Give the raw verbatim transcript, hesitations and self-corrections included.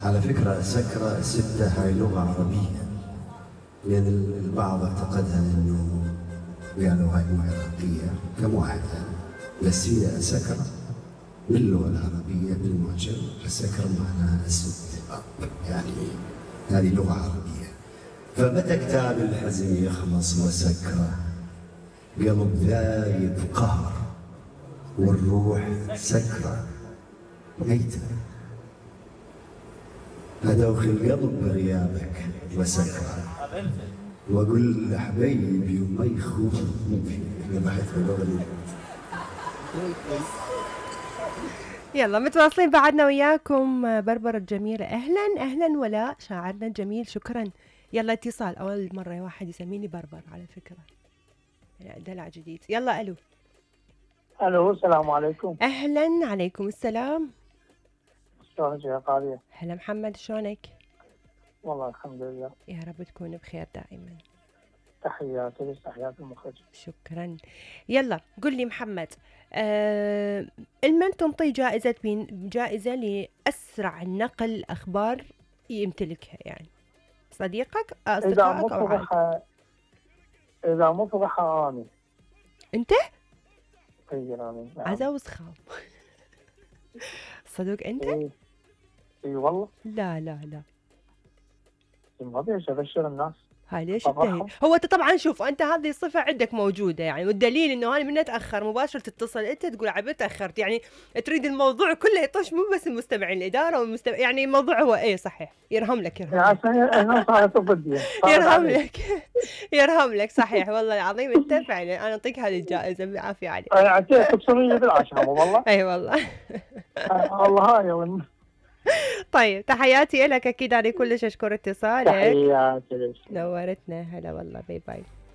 على فكرة سكرة ستة هاي لغة عربية، لأن البعض اعتقدها إنه قالوا هاي مو عراقية كم واحد، بس هي سكرة باللغة العربية بالمعجم. السكرة معناها السد، يعني هذه لغة عربية. فمتى كتاب الحزن يخلص وسكرة قلب ذايب قهر والروح سكرة ميتة، أدوخ القلب بغيابك وسكرة وأقول لحبيبي وما يخوف ذبحت الأغنية. يلا متواصلين بعدنا وياكم بربرة الجميلة. أهلا أهلا ولاء شاعرنا الجميل، شكرا. يلا اتصال، أول مرة واحد يسميني بربر على فكرة، يعني دلع جديد. يلا ألو. الو السلام عليكم. أهلا عليكم السلام. شلونك يا قاضية؟ هلا محمد، شلونك؟ والله الحمد لله. يا رب تكون بخير دائما. تحياتي لك، تحيات المخرج. شكرا. يلا قل لي محمد، آه المن تنطي جائزة بين جائزة لأسرع نقل أخبار يمتلكها، يعني صديقك إذا أصدقائك أو عائلتك؟ مفضحة إذا مفضحة أني أنت؟ غير أني نعم. عزا وسخاو. صدق أنت؟ إي إي والله. لا لا لا، ما بيش أبشر الناس. هاي ليش أفرحهم. تنتهي؟ هو انت طبعا شوف، انت هذه الصفه عندك موجوده يعني، والدليل انه انا من اتاخر مباشره تتصل انت تقول عبيت تاخرت، يعني تريد الموضوع كله يطش، مو بس المستمعين، الاداره والمستمع، يعني الموضوع هو ايه صحيح. يرهم لك يرهم يعني لك عشان هنا صارت ضدي. يرهم لك يرهم لك صحيح والله العظيم. انت فعلا انا اعطيك هذه الجائزه بالعافيه عليك. يعني تبصري بالعشاء والله. اي والله. الله هاي ون. طيب تحياتي لك، اكيد انا كلش اشكر اتصالك، تحياتي لك. نورتنا. هلا والله، باي باي.